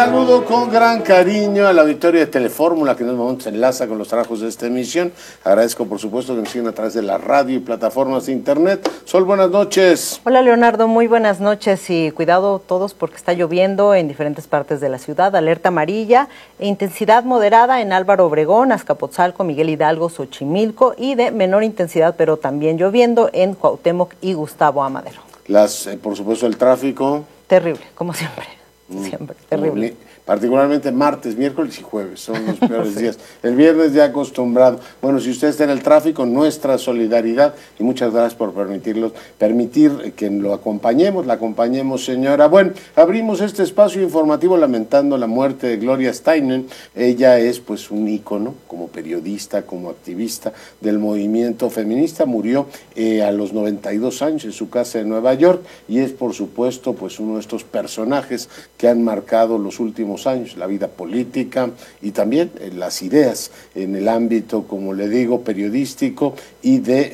Saludo con gran cariño al auditorio de Telefórmula que en estos momentos se enlaza con los trabajos de esta emisión. Agradezco por supuesto que nos sigan a través de la radio y plataformas de internet. Sol, buenas noches. Hola Leonardo, muy buenas noches y cuidado todos porque está lloviendo en diferentes partes de la ciudad. Alerta amarilla e intensidad moderada en Álvaro Obregón, Azcapotzalco, Miguel Hidalgo, Xochimilco y de menor intensidad pero también lloviendo en Cuauhtémoc y Gustavo Amadero. Por supuesto el tráfico. Terrible, como siempre. Siempre, terrible. Particularmente martes, miércoles y jueves, son los peores días. El viernes ya acostumbrado. Bueno, si usted está en el tráfico, nuestra solidaridad y muchas gracias por permitir que lo acompañemos, la acompañemos, señora. Bueno, abrimos este espacio informativo lamentando la muerte de Gloria Steinem. Ella es pues un ícono como periodista, como activista del movimiento feminista. Murió a los 92 años en su casa de Nueva York y es por supuesto pues uno de estos personajes que han marcado los últimos años, la vida política y también las ideas en el ámbito, como le digo, periodístico y de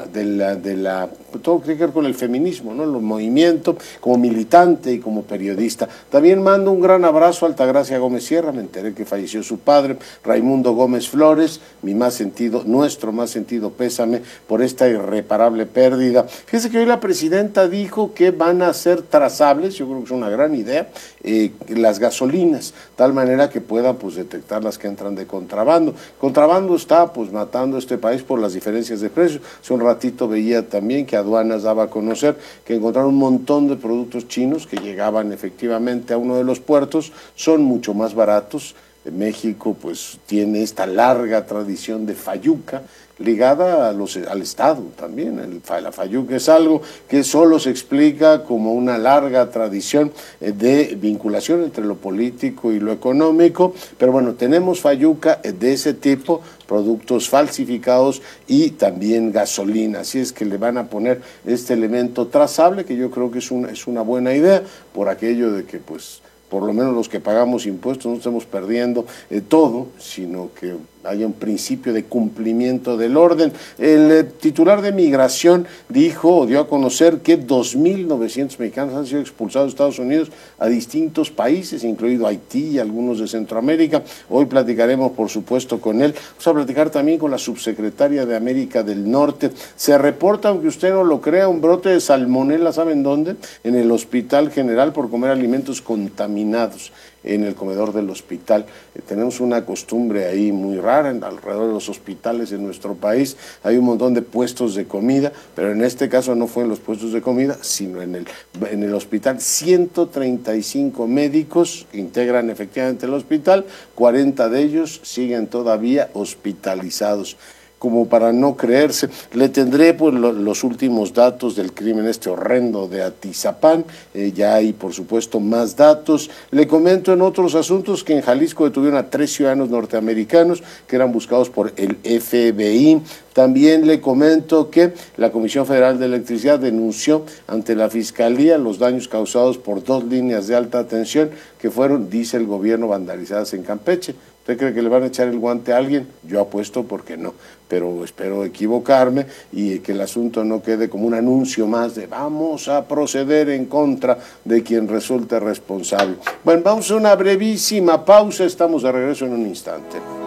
todo tiene que ver con el feminismo, ¿no? Los movimientos, como militante y como periodista. También mando un gran abrazo a Altagracia Gómez Sierra, me enteré que falleció su padre, Raimundo Gómez Flores, nuestro más sentido pésame por esta irreparable pérdida. Fíjese que hoy la presidenta dijo que van a ser trazables, yo creo que es una gran idea, las gasolinas, tal manera que puedan pues detectar las que entran de contrabando. Contrabando está pues matando a este país por las diferencias de precios. Hace un ratito veía también que Aduanas daba a conocer que encontraron un montón de productos chinos que llegaban efectivamente a uno de los puertos, son mucho más baratos. México pues tiene esta larga tradición de fayuca ligada al Estado también. La fayuca es algo que solo se explica como una larga tradición de vinculación entre lo político y lo económico, pero bueno, tenemos fayuca de ese tipo, productos falsificados y también gasolina, así es que le van a poner este elemento trazable que yo creo que es una buena idea por aquello de que pues por lo menos los que pagamos impuestos no estemos perdiendo todo, sino que haya un principio de cumplimiento del orden. El titular de Migración dio a conocer que 2.900 mexicanos han sido expulsados de Estados Unidos a distintos países, incluido Haití y algunos de Centroamérica. Hoy platicaremos, por supuesto, con él. Vamos a platicar también con la subsecretaria de América del Norte. Se reporta, aunque usted no lo crea, un brote de salmonela, ¿saben dónde? En el Hospital General por comer alimentos contaminados en el comedor del hospital. Tenemos una costumbre ahí muy rara, alrededor de los hospitales en nuestro país hay un montón de puestos de comida, pero en este caso no fue en los puestos de comida, sino en el hospital. 135 médicos integran efectivamente el hospital, 40 de ellos siguen todavía hospitalizados. Como para no creerse, le tendré pues los últimos datos del crimen horrendo de Atizapán, ya hay por supuesto más datos. Le comento en otros asuntos que en Jalisco detuvieron a 3 ciudadanos norteamericanos que eran buscados por el FBI. También le comento que la Comisión Federal de Electricidad denunció ante la Fiscalía los daños causados por 2 líneas de alta tensión que fueron, dice el gobierno, vandalizadas en Campeche. ¿Usted cree que le van a echar el guante a alguien? Yo apuesto porque no, pero espero equivocarme y que el asunto no quede como un anuncio más de vamos a proceder en contra de quien resulte responsable. Bueno, vamos a una brevísima pausa, estamos de regreso en un instante.